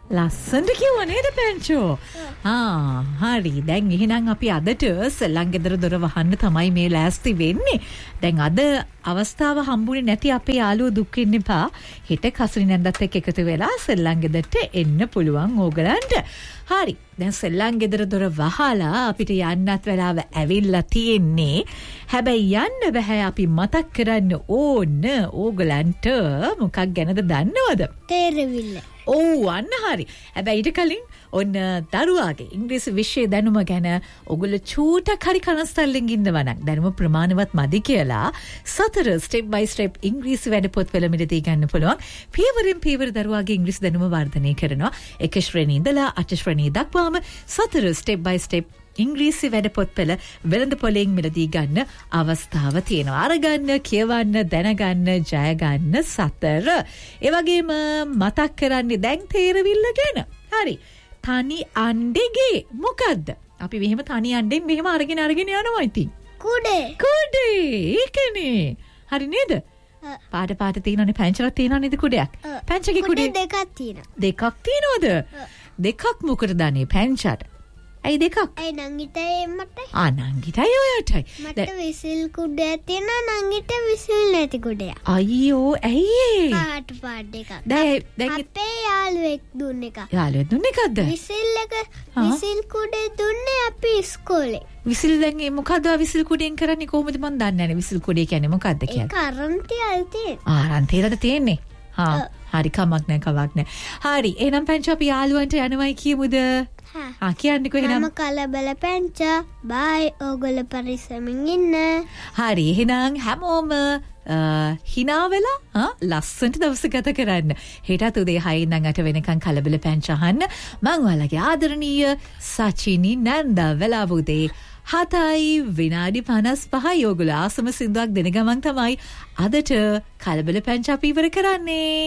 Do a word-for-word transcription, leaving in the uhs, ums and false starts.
ලස්සනට කිව්ව නේද පැංචෝ? ආ හරි. දැන් එහෙනම් අපි අදට සෙල්ලම් ගෙදර දොර වහන්න තමයි මේ ලෑස්ති වෙන්නේ. දැන් අද අවස්ථාව හම්බුනේ නැති අපේ යාළුවෝ දුක් වෙන්න එපා. හෙට කසුරි නැන්දත් එක්ක එකතු වෙලා සෙල්ලම් ගෙදරට එන්න පුළුවන් ඕගලන්ට. හරි. දැන් සෙල්ලම් ගෙදර දොර වහලා අපිට යන්නත් වෙලාව ඇවිල්ලා තියෙන්නේ. හැබැයි යන්න බෑ අපි මතක් කරන්න ඕන ඕගලන්ට මොකක් ගැනද දන්නවද? තේරෙවිල්ල. ඕ අන්න හරි. හැබැයි ඊට කලින් ඔන්න දරුවාගේ ඉංග්‍රීසි විෂය දැනුම ගැන ඔයගොල්ලෝ චූටක් හරි කනස්තල්ලෙන් ඉන්නවා නම් දැනුම ප්‍රමාණවත් මදි කියලා සතර ස්ටෙප් බයි ස්ටෙප් ඉංග්‍රීසි වැඩපොත් වල මිලදී ගන්න පුළුවන්. පියවරෙන් පියවර දරුවාගේ ඉංග්‍රීසි දැනුම වර්ධනය කරනවා. එක ශ්‍රේණිය ඉඳලා අට ශ්‍රේණිය දක්වාම සතර ස්ටෙප් බයි ස්ටෙප් ඉංග්‍රීසි වැඩපොත් පෙළ වෙළඳ පොලෙන් මිලදී ගන්න අවස්ථාව තියෙනවා. අරගන්න, කියවන්න, දැනගන්න, ජය ගන්න සතර. ඒ වගේම මතක් කරන්නේ දැන් තේරවිල්ල ගැන. හරි. තනි අණ්ඩෙගේ මොකද්ද? අපි මෙහෙම තනි අණ්ඩෙන් මෙහෙම අරගෙන අරගෙන යනවා ඉතින්. කුඩේ. කුඩේ. ඒකනේ. හරි නේද? පාට පාට තියෙනනේ පැංචලක් තියෙනව නේද කුඩයක්? පැංචගේ කුඩේ දෙකක් තියෙනවා. දෙකක් තියෙනවද? දෙකක් මොකටද අනේ පැංචට? ඇයි දෙකක්? ඇයි නංගිටයි මට? ආ නංගිටයි ඔයටයි. මට විසිල් කුඩයක් තියෙනවා නංගිට විසිල් නැති කුඩයක්. අයියෝ ඇයි? පාට පාට එකක්. දැන් දැන් අපේ යාළුවෙක් දුන්න එක. යාළුවෙක් දුන්න එකක්ද? විසිල් එක විසිල් කුඩේ දුන්නේ අපි ඉස්කෝලේ. විසිල් දැන් ඒ මොකද විසිල් කුඩෙන් කරන්නේ කොහොමද මන් දන්නේ නැහැ. විසිල් කුඩේ කියන්නේ මොකද්ද කියලා? ඒක අරන්තියල් තියෙන. ආ අරන්තියලද තියෙන්නේ. හා හරි කමක් නැහැ කමක් නැහැ. හරි එහෙනම් පැංචෝ අපි යාළුවන්ට යනවයි කියමුද? ආ කියන්නකෝ එහෙනම්. මම කලබල පැංචා. බයි ඕගොල්ලෝ පරිස්සමින් ඉන්න. හරි එහෙනම් හැමෝම හිනා වෙලා ආ ලස්සනට දවස ගත කරන්න. හෙටත් උදේ හය ඉඳන් අට වෙනකන් කලබල පැංචා අහන්න. මම ඔයාලගේ ආදරණීය සචිනි නන්දා වෙලාව උදේ හතයි විනාඩි පනස් පහයි ඔයගොල්ලෝ ආසම සින්දුවක් දෙන ගමන් තමයි අදට කලබල පැංචා අපි ඉවර කරන්නේ.